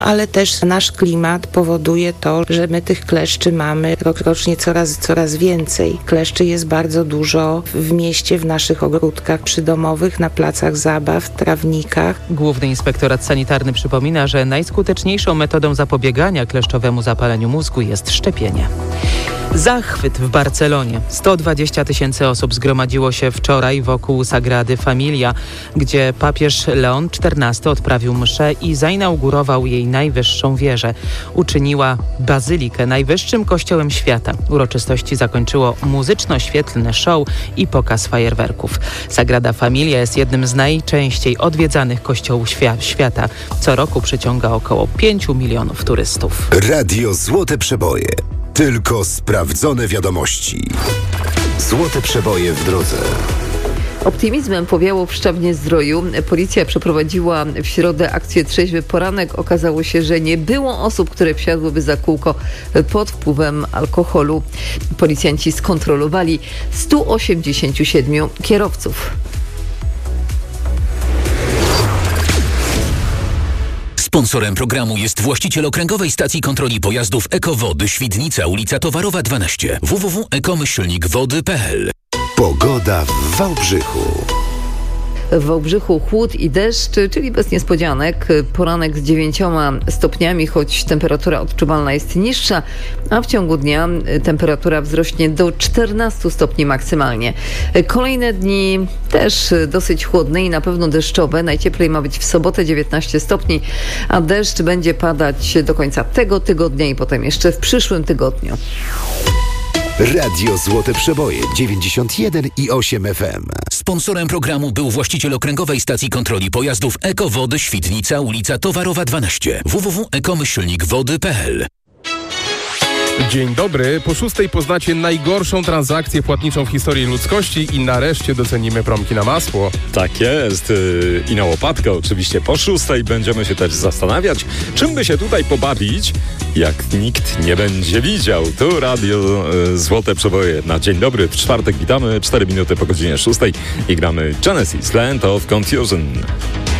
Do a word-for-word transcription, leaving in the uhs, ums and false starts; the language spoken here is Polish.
ale też nasz klimat powoduje to, że my tych kleszczy mamy rokrocznie coraz, coraz więcej. Kleszczy jest bardzo dużo w mieście, w naszych ogródkach przydomowych, na placach zabaw, trawnikach. Główny Inspektorat Sanitarny przypomina, że najskuteczniejszą metodą zapobiegania kleszczowemu zapaleniu mózgu jest szczepienie. Zachwyt w Barcelonie. sto dwadzieścia tysięcy osób zgromadziło się wczoraj wokół Sagrady Familia, gdzie papież Leon czternasty odprawił mszę i zainaugurował jej najwyższą wieżę. Uczyniła bazylikę najwyższym kościołem świata. Uroczystości zakończyło muzyczno-świetlne show i pokaz fajerwerków. Sagrada Familia jest jednym z najczęściej odwiedzanych kościołów świa- świata. Co roku przyciąga około pięciu milionów turystów. Radio Złote Przeboje. Tylko sprawdzone wiadomości. Złote przeboje w drodze. Optymizmem powiało w Szczawnie-Zdroju. Policja przeprowadziła w środę akcję Trzeźwy Poranek. Okazało się, że nie było osób, które wsiadłyby za kółko pod wpływem alkoholu. Policjanci skontrolowali stu osiemdziesięciu siedmiu kierowców. Sponsorem programu jest właściciel okręgowej stacji kontroli pojazdów Ekowody Świdnica, ulica Towarowa dwanaście. w w w kropka ekomyślnik wody kropka p l. Pogoda w Wałbrzychu. W Wałbrzychu chłód i deszcz, czyli bez niespodzianek. Poranek z dziewięcioma stopniami, choć temperatura odczuwalna jest niższa, a w ciągu dnia temperatura wzrośnie do czternastu stopni maksymalnie. Kolejne dni też dosyć chłodne i na pewno deszczowe. Najcieplej ma być w sobotę dziewiętnaście stopni, a deszcz będzie padać do końca tego tygodnia i potem jeszcze w przyszłym tygodniu. Radio Złote Przeboje dziewięćdziesiąt jeden i osiem F M. Sponsorem programu był właściciel okręgowej stacji kontroli pojazdów Ekowody Świdnica, ulica Towarowa dwanaście. w w w kropka ekomyślnik wody kropka p l. Dzień dobry. Po szóstej poznacie najgorszą transakcję płatniczą w historii ludzkości i nareszcie docenimy promki na masło. Tak jest. I na łopatkę oczywiście po szóstej będziemy się też zastanawiać, czym by się tutaj pobawić, jak nikt nie będzie widział. Tu Radio Złote Przeboje na Dzień Dobry. W czwartek witamy, cztery minuty po godzinie szóstej i gramy Genesis, Land of Confusion.